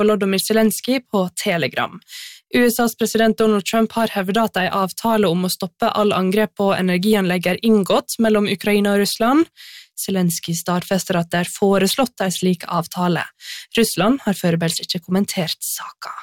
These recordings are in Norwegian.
Volodymyr Zelensky på Telegram. USAs president Donald Trump har hevdet at en avtale om å stoppe all angrep på energianlegg er inngått mellom Ukraina og Russland. Zelensky stadfester at det er foreslått en slik avtale. Russland har foreløpig ikke kommentert saken.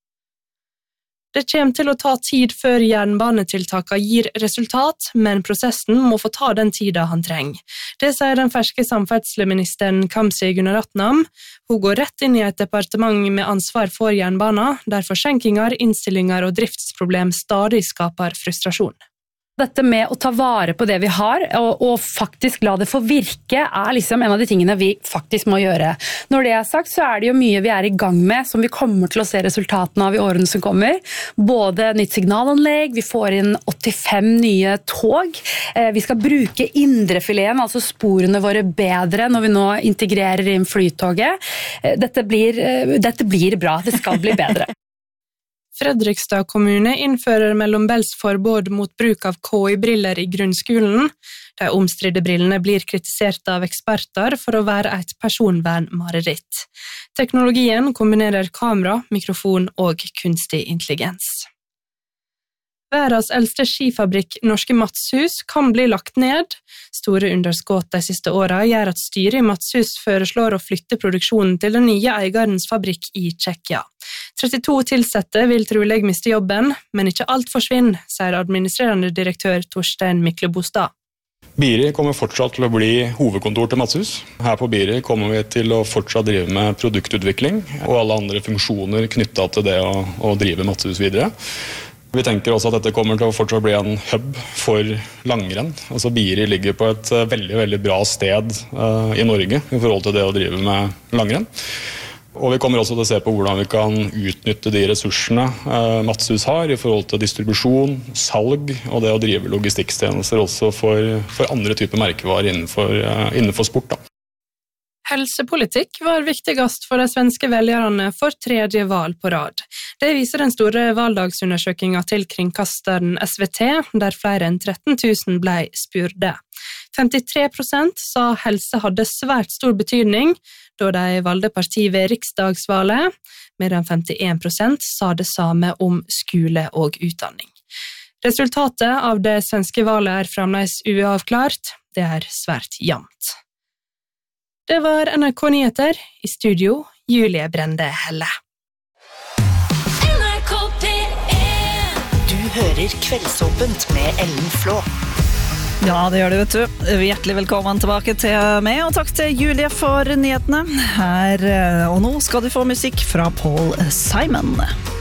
Det kommer til å ta tid før jernbanetiltakene gir resultat, men prosessen må få ta den tiden han trenger. Det sier den ferske samferdselsministeren Kamzy Gunaratnam. Hun går rett inn i et departement med ansvar for jernbanen, der forsinkinger, innstillinger og driftsproblem stadig skaper frustrasjon. Dette med å ta vare på det vi har, og faktisk la det få virke, er liksom en av de tingene vi faktisk må gjøre. Når det er sagt, så er det jo mye vi er i gang med, som vi kommer til å se resultatene av i årene som kommer. Både nytt signalanlegg, vi får inn 85 nye tog, vi skal bruke indrefileten, altså sporene våre bedre når vi nå integrerer inn flytoget. Dette blir bra, det skal bli bedre. Fredrikstad kommune innfører mellombels forbud mot bruk av KI-briller i grunnskolen. De omstridte brillene blir kritisert av eksperter for å være et personvernmareritt. Teknologien kombinerer kamera, mikrofon og kunstig intelligens. Verdens eldste skifabrikk, Norske Matshus, kan bli lagt ned. Store underskudd de siste årene gjør at styret i Matshus foreslår å flytte produksjonen til den nye eigarens fabrikk i Tsjekkia. 32 tilsatte vil trolig miste jobben, men ikke alt forsvinner, sier administrerende direktør Torstein Myklebostad. Biri kommer fortsatt til å bli hovedkontor til Matshus. Her på Biri kommer vi til å fortsatt drive med produktutvikling og alle andre funksjoner knyttet til det å drive Matshus videre. Vi tenker også at dette kommer til å fortsatt bli en hub for langrenn. Altså Biri ligger på et veldig, veldig bra sted i Norge i forhold til det å drive med langrenn. Og vi kommer også til å se på hvordan vi kan utnytte de ressursene Matshus har i forhold til distribusjon, salg og det å drive logistikktjenester også for andre typer merkevarer innenfor sport. Helsepolitikk var viktigst for de svenske velgerne for tredje valg på rad. Det viser den store valgdagsundersøkingen til kringkasteren SVT, der flere enn 13 000 ble spurte. 53% sa helse hadde svært stor betydning, da de valgte parti ved riksdagsvalget, medan 51% sa det samme om skole og utdanning. Resultatet av det svenske valget er fremdeles uavklart, det er svært jevnt. Det var NRK Nyheter, i studio Julie Brende Helle. NRK P1. Du hører Kveldsåpent med Ellen Flå. Ja, det gjør det, vet du. Hjertelig velkommen tilbake til meg, og takk til Julie for nyhetene. Her og nå skal du få musikk fra Paul Simon.